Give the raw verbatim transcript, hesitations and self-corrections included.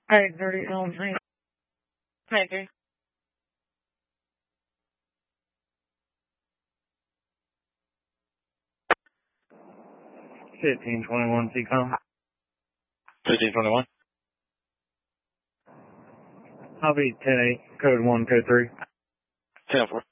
eight thirty Elm Street. Maybe. fifteen twenty-one T COM. fifteen twenty-one. I'll be ten eight, code one, code three. ten four.